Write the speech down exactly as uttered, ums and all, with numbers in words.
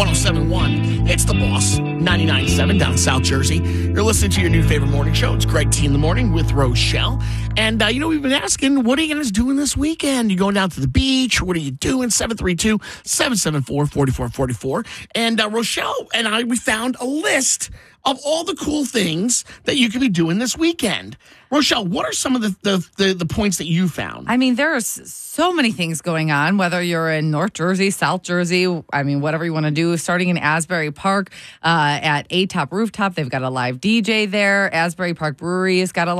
oh seven point one. It's The Boss, ninety-nine point seven down South Jersey. You're listening to your new favorite morning show. It's Greg T in the morning with Rochelle. And, uh, you know, we've been asking, what are you guys doing this weekend? You going down to the beach? What are you doing? seven three two, seven seven four, four four four four. And uh, Rochelle and I, we found a list of all the cool things that you could be doing this weekend. Rochelle, what are some of the, the, the, the points that you found? I mean, there are so many things going on, whether you're in North Jersey, South Jersey, I mean, whatever you want to do. Starting in Asbury Park uh, at A-Top Rooftop, they've got a live D J there. Asbury Park Brewery has got a